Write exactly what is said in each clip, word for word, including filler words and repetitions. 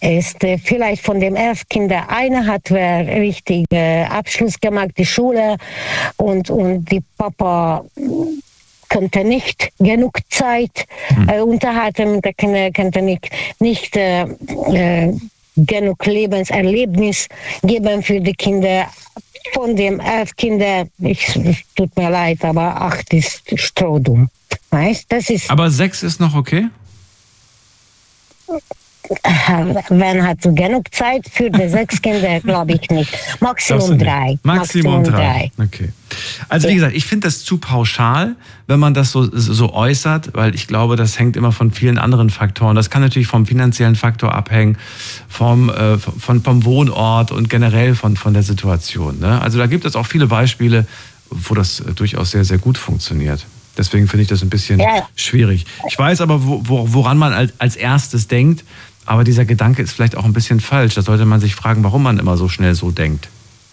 ist äh, vielleicht von den elf Kindern einer hat äh, richtig äh, Abschluss gemacht, die Schule, und, und die Papa könnte nicht genug Zeit äh, unterhalten mit den Kindern, könnte nicht, nicht äh, äh, genug Lebenserlebnis geben für die Kinder. Von den elf Kindern, ich, es tut mir leid, aber acht ist strohdumm. Weißt, das ist. Aber sechs ist noch okay? Wenn hat du genug Zeit für die sechs Kinder, glaube ich nicht. Maximum drei. Maximum, Maximum drei. drei. Okay. Also wie gesagt, ich finde das zu pauschal, wenn man das so, so äußert, weil ich glaube, das hängt immer von vielen anderen Faktoren. Das kann natürlich vom finanziellen Faktor abhängen, vom, äh, von, vom Wohnort und generell von, von der Situation. Ne? Also da gibt es auch viele Beispiele, wo das äh, durchaus sehr, sehr gut funktioniert. Deswegen finde ich das ein bisschen ja. schwierig. Ich weiß aber, wo, wo, woran man als, als erstes denkt, aber dieser Gedanke ist vielleicht auch ein bisschen falsch. Da sollte man sich fragen, warum man immer so schnell so denkt.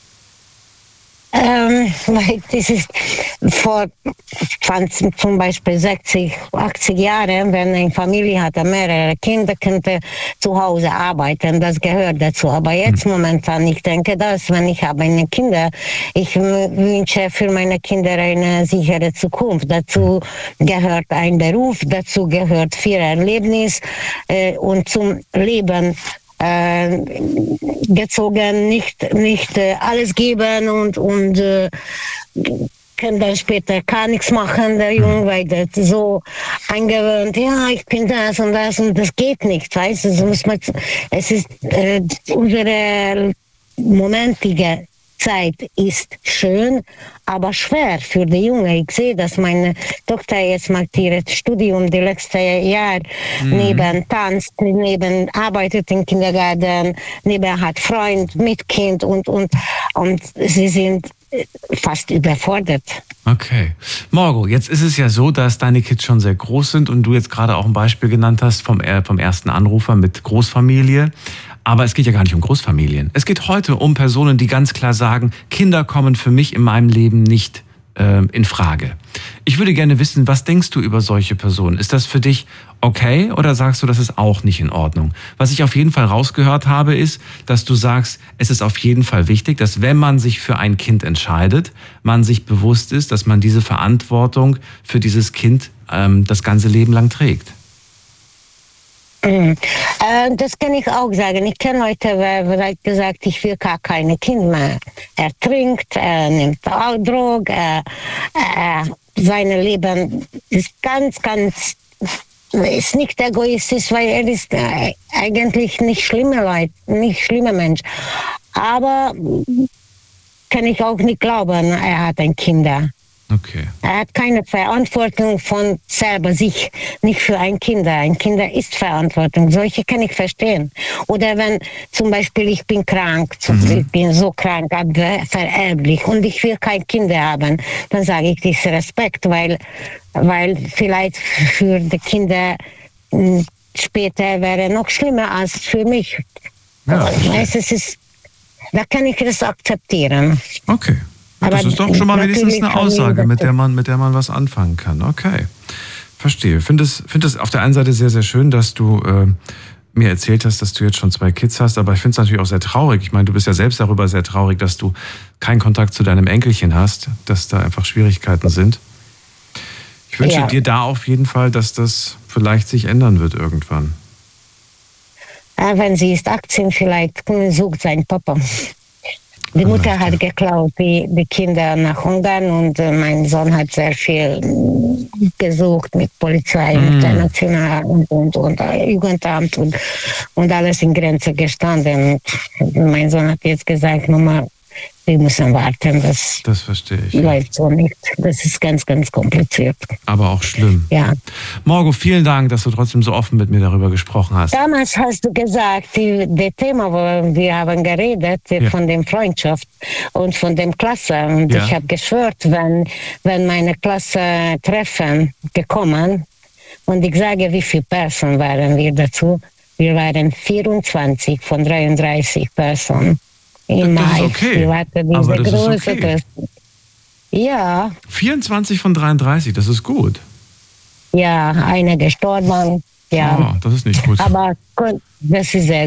Ähm, weil das ist vor zwanzig, zum Beispiel sechzig, achtzig Jahren, wenn eine Familie hatte, mehrere Kinder, könnte zu Hause arbeiten, das gehört dazu. Aber jetzt hm. momentan, ich denke das, wenn ich habe eine Kinder, ich wünsche für meine Kinder eine sichere Zukunft. Dazu gehört ein Beruf, dazu gehört viel Erlebnis äh, und zum Leben Äh, gezogen, nicht, nicht äh, alles geben und, und äh, kann dann später gar nichts machen, der Junge, weil das so eingewöhnt, ja, ich bin das und das und das geht nicht, weißt du, so muss man, es ist äh, unsere momentige Zeit ist schön, aber schwer für die Jungen. Ich sehe, dass meine Tochter jetzt macht ihr Studium die letzten Jahre mhm. neben tanzt, neben arbeitet im Kindergarten, neben hat Freund mit Kind und, und, und sie sind fast überfordert. Okay. Margo, jetzt ist es ja so, dass deine Kids schon sehr groß sind und du jetzt gerade auch ein Beispiel genannt hast vom, vom ersten Anrufer mit Großfamilie. Aber es geht ja gar nicht um Großfamilien. Es geht heute um Personen, die ganz klar sagen, Kinder kommen für mich in meinem Leben nicht äh, in Frage. Ich würde gerne wissen, was denkst du über solche Personen? Ist das für dich okay oder sagst du, das ist auch nicht in Ordnung? Was ich auf jeden Fall rausgehört habe, ist, dass du sagst, es ist auf jeden Fall wichtig, dass wenn man sich für ein Kind entscheidet, man sich bewusst ist, dass man diese Verantwortung für dieses Kind ähm, das ganze Leben lang trägt. Mhm. Äh, das kann ich auch sagen. Ich kenne Leute, die gesagt, ich will gar keine Kinder mehr. Er trinkt, er nimmt auch Drogen, er, er, sein Leben ist ganz, ganz, ist nicht egoistisch, weil er ist äh, eigentlich nicht schlimmer Leute, nicht schlimmer Mensch. Aber kann ich auch nicht glauben, er hat ein Kinder. Okay. Er hat keine Verantwortung von selber sich, nicht für ein Kinder. Ein Kinder ist Verantwortung. Solche kann ich verstehen. Oder wenn zum Beispiel ich bin krank, mhm. ich bin so krank, vererblich und ich will kein Kinder haben, dann sage ich das Respekt, weil, weil vielleicht für die Kinder später wäre noch schlimmer als für mich. Ja, es ist, da kann ich das akzeptieren. Okay. Ja, das ist doch schon mal wenigstens eine Aussage, mit der man, mit der man was anfangen kann. Okay, verstehe. Ich finde es, finde es auf der einen Seite sehr, sehr schön, dass du äh, mir erzählt hast, dass du jetzt schon zwei Kids hast, aber ich finde es natürlich auch sehr traurig. Ich meine, du bist ja selbst darüber sehr traurig, dass du keinen Kontakt zu deinem Enkelchen hast, dass da einfach Schwierigkeiten sind. Ich wünsche ja. dir da auf jeden Fall, dass das vielleicht sich ändern wird irgendwann. Ja, wenn sie ist achtzehn, vielleicht sucht sein Papa. Die Mutter hat geklaut, die, die Kinder nach Ungarn und äh, mein Sohn hat sehr viel gesucht mit Polizei, mm. mit der National und, und, und äh, Jugendamt und, und alles in Grenze gestanden. Und mein Sohn hat jetzt gesagt, Mama, wir müssen warten, das, das verstehe ich. läuft so nicht. Das ist ganz, ganz kompliziert. Aber auch schlimm. Ja. Margo, vielen Dank, dass du trotzdem so offen mit mir darüber gesprochen hast. Damals hast du gesagt, die, das Thema, wo wir haben geredet, ja. von der Freundschaft und von dem Klasse. Und ja. ich habe geschwört, wenn, wenn meine Klasse treffen gekommen und ich sage, wie viele Personen waren wir dazu? Wir waren vierundzwanzig von dreiunddreißig Personen. In das ist okay, aber das große ist okay. Ja. vierundzwanzig von dreiunddreißig, das ist gut. Ja, einer gestorben. Ja. Oh, das ist nicht gut. Aber das ist sehr